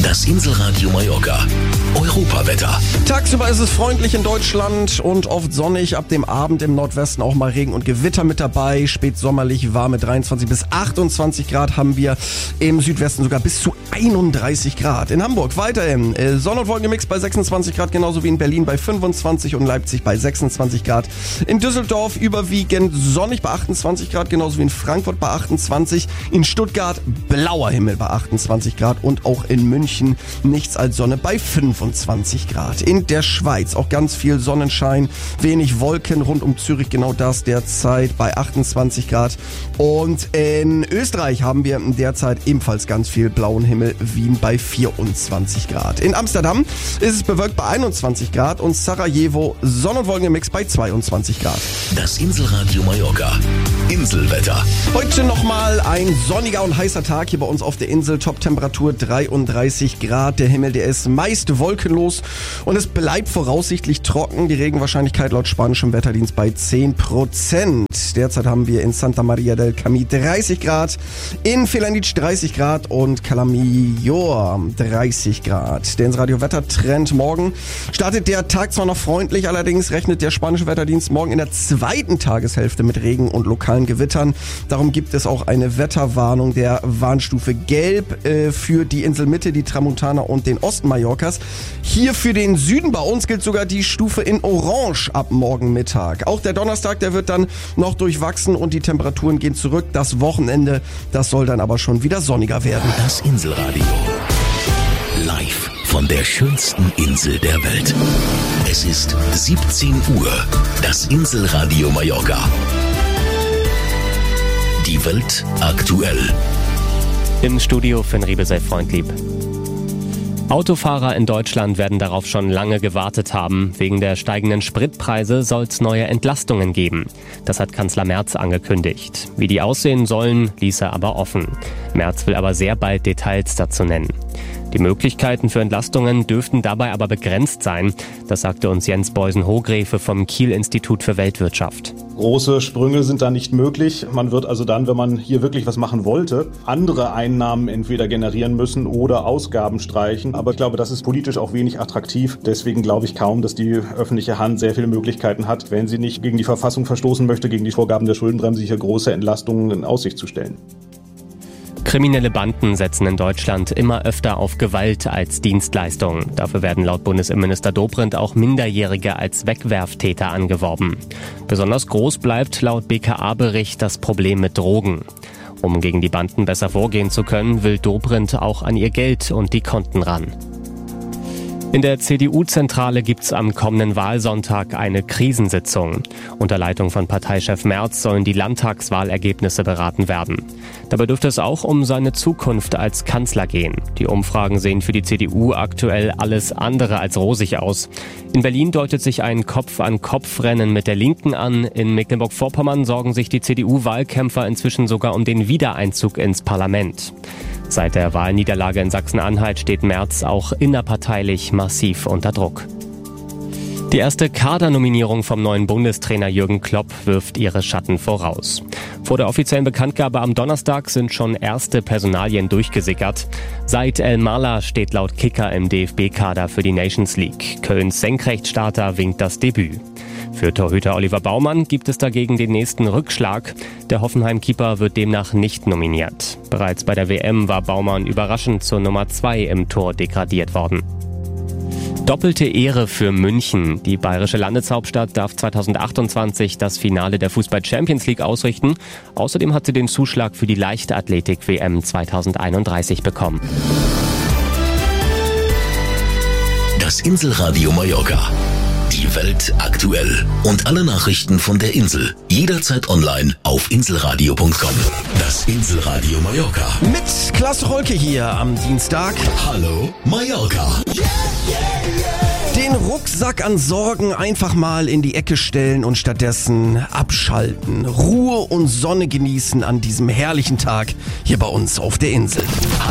Das Inselradio Mallorca. Europawetter. Tagsüber ist es freundlich in Deutschland und oft sonnig. Ab dem Abend im Nordwesten auch mal Regen und Gewitter mit dabei. Spätsommerlich warme 23 bis 28 Grad haben wir. Im Südwesten sogar bis zu 31 Grad. In Hamburg weiterhin Sonne- und Wolkengemixt bei 26 Grad, genauso wie in Berlin bei 25 und Leipzig bei 26 Grad. In Düsseldorf überwiegend sonnig bei 28 Grad, genauso wie in Frankfurt bei 28. In Stuttgart blauer Himmel bei 28 Grad und auch in München nichts als Sonne bei 25 Grad. In der Schweiz auch ganz viel Sonnenschein, wenig Wolken rund um Zürich, genau das derzeit bei 28 Grad. Und in Österreich haben wir derzeit ebenfalls ganz viel blauen Himmel, Wien bei 24 Grad. In Amsterdam ist es bewölkt bei 21 Grad und Sarajevo Sonne- und Wolkengemixt bei 22 Grad. Das Inselradio Mallorca. Inselwetter. Heute nochmal ein sonniger und heißer Tag hier bei uns auf der Insel. Top-Temperatur 33 Grad. Der Himmel, der ist meist wolkenlos und es bleibt voraussichtlich trocken. Die Regenwahrscheinlichkeit laut spanischem Wetterdienst bei 10%. Derzeit haben wir in Santa Maria del Camí 30 Grad, in Felanitsch 30 Grad und Calamior 30 Grad. Der Insradio-Wettertrend morgen startet der Tag zwar noch freundlich, allerdings rechnet der spanische Wetterdienst morgen in der zweiten Tageshälfte mit Regen und lokalen Gewittern. Darum gibt es auch eine Wetterwarnung der Warnstufe Gelb für die Inselmitte, die Tramontana und den Osten Mallorcas. Hier für den Süden bei uns gilt sogar die Stufe in Orange ab morgen Mittag. Auch der Donnerstag, der wird dann noch durchwachsen und die Temperaturen gehen zurück. Das Wochenende, das soll dann aber schon wieder sonniger werden. Das Inselradio. Live von der schönsten Insel der Welt. Es ist 17 Uhr. Das Inselradio Mallorca. Die Welt aktuell. Im Studio Finn Riebe, sei freundlieb. Autofahrer in Deutschland werden darauf schon lange gewartet haben. Wegen der steigenden Spritpreise soll es neue Entlastungen geben. Das hat Kanzler Merz angekündigt. Wie die aussehen sollen, ließ er aber offen. Merz will aber sehr bald Details dazu nennen. Die Möglichkeiten für Entlastungen dürften dabei aber begrenzt sein. Das sagte uns Jens Beusen-Hogrefe vom Kiel-Institut für Weltwirtschaft. Große Sprünge sind da nicht möglich. Man wird also dann, wenn man hier wirklich was machen wollte, andere Einnahmen entweder generieren müssen oder Ausgaben streichen. Aber ich glaube, das ist politisch auch wenig attraktiv. Deswegen glaube ich kaum, dass die öffentliche Hand sehr viele Möglichkeiten hat, wenn sie nicht gegen die Verfassung verstoßen möchte, gegen die Vorgaben der Schuldenbremse, hier große Entlastungen in Aussicht zu stellen. Kriminelle Banden setzen in Deutschland immer öfter auf Gewalt als Dienstleistung. Dafür werden laut Bundesinnenminister Dobrindt auch Minderjährige als Wegwerftäter angeworben. Besonders groß bleibt laut BKA-Bericht das Problem mit Drogen. Um gegen die Banden besser vorgehen zu können, will Dobrindt auch an ihr Geld und die Konten ran. In der CDU-Zentrale gibt's am kommenden Wahlsonntag eine Krisensitzung. Unter Leitung von Parteichef Merz sollen die Landtagswahlergebnisse beraten werden. Dabei dürfte es auch um seine Zukunft als Kanzler gehen. Die Umfragen sehen für die CDU aktuell alles andere als rosig aus. In Berlin deutet sich ein Kopf-an-Kopf-Rennen mit der Linken an. In Mecklenburg-Vorpommern sorgen sich die CDU-Wahlkämpfer inzwischen sogar um den Wiedereinzug ins Parlament. Seit der Wahlniederlage in Sachsen-Anhalt steht Merz auch innerparteilich massiv unter Druck. Die erste Kadernominierung vom neuen Bundestrainer Jürgen Klopp wirft ihre Schatten voraus. Vor der offiziellen Bekanntgabe am Donnerstag sind schon erste Personalien durchgesickert. Said El-Mala steht laut Kicker im DFB-Kader für die Nations League. Kölns Senkrechtstarter winkt das Debüt. Für Torhüter Oliver Baumann gibt es dagegen den nächsten Rückschlag. Der Hoffenheim-Keeper wird demnach nicht nominiert. Bereits bei der WM war Baumann überraschend zur Nummer 2 im Tor degradiert worden. Doppelte Ehre für München. Die bayerische Landeshauptstadt darf 2028 das Finale der Fußball-Champions League ausrichten. Außerdem hat sie den Zuschlag für die Leichtathletik-WM 2031 bekommen. Das Inselradio Mallorca. Die Welt aktuell. Und alle Nachrichten von der Insel. Jederzeit online auf inselradio.com. Das Inselradio Mallorca. Mit Klaas Rolke hier am Dienstag. Hallo Mallorca. Den Rucksack an Sorgen einfach mal in die Ecke stellen und stattdessen abschalten. Ruhe und Sonne genießen an diesem herrlichen Tag hier bei uns auf der Insel.